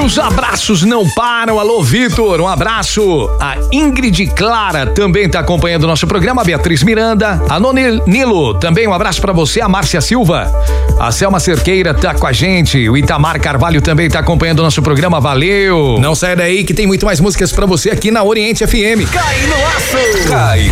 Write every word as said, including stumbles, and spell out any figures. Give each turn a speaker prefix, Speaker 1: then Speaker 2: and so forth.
Speaker 1: Os abraços não param. Alô, Vitor, um abraço. A Ingrid Clara também tá acompanhando o nosso programa. A Beatriz Miranda, a Noni Nilo, também um abraço pra você. A Márcia Silva, a Selma Cerqueira tá com a gente. O Itamar Carvalho também tá acompanhando o nosso programa. Valeu. Não sai daí que tem muito mais músicas pra você aqui na Oriente F M.
Speaker 2: Cai no laço. Cai